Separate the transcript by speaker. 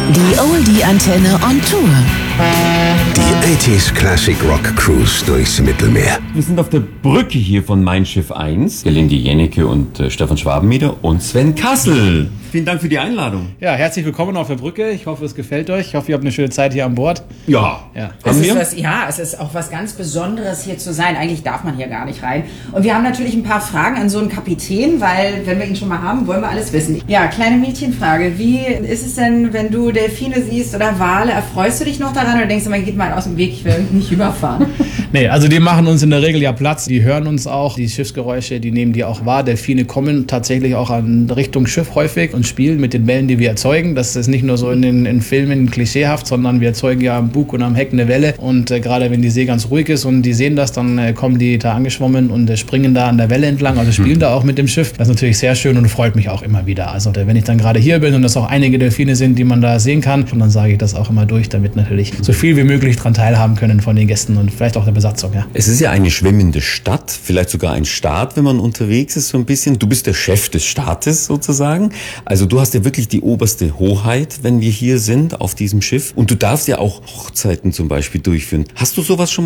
Speaker 1: Die Oldie-Antenne on Tour.
Speaker 2: Die 80s Classic Rock Cruise durchs Mittelmeer.
Speaker 3: Wir sind auf der Brücke hier von Mein Schiff 1. Gelinde Jennecke und Stefan Schwabenmeder und Sven Kassel. Vielen Dank für die Einladung.
Speaker 4: Ja, herzlich willkommen auf der Brücke. Ich hoffe, es gefällt euch. Ich hoffe, ihr habt eine schöne Zeit hier an Bord.
Speaker 3: Ja.
Speaker 5: Es ist auch was ganz Besonderes, hier zu sein. Eigentlich darf man hier gar nicht rein. Und wir haben natürlich ein paar Fragen an so einen Kapitän, weil, wenn wir ihn schon mal haben, wollen wir alles wissen. Ja, kleine Mädchenfrage. Wie ist es denn, wenn du Delfine siehst oder Wale? Erfreust du dich noch daran oder denkst du mal, geht mal aus dem Weg, ich will nicht überfahren?
Speaker 4: Nee, also die machen uns in der Regel ja Platz. Die hören uns auch. Die Schiffsgeräusche, die nehmen die auch wahr. Delfine kommen tatsächlich auch an Richtung Schiff häufig und spielen mit den Wellen, die wir erzeugen. Das ist nicht nur so in Filmen klischeehaft, sondern wir erzeugen ja am Bug und am Heck eine Welle. Und gerade wenn die See ganz ruhig ist und die sehen das, dann kommen die da angeschwommen und springen da an der Welle entlang, also spielen da auch mit dem Schiff. Das ist natürlich sehr schön und freut mich auch immer wieder. Also wenn ich dann gerade hier bin und das auch einige Delfine sind, die man da sehen kann, und dann sage ich das auch immer durch, damit natürlich so viel wie möglich dran teilhaben können von den Gästen und vielleicht auch der Besatzung. Ja.
Speaker 3: Es ist ja eine schwimmende Stadt, vielleicht sogar ein Staat, wenn man unterwegs ist so ein bisschen. Du bist der Chef des Staates sozusagen. Also du hast ja wirklich die oberste Hoheit, wenn wir hier sind auf diesem Schiff. Und du darfst ja auch Hochzeiten zum Beispiel durchführen. Hast du sowas schon